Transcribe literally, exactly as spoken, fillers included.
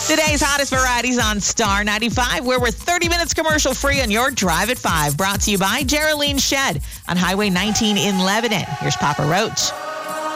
Today's hottest varieties on Star ninety-five, where we're thirty minutes commercial free on your Drive at five. Brought to you by Geraldine Shed on Highway nineteen in Lebanon. Here's Papa Roach.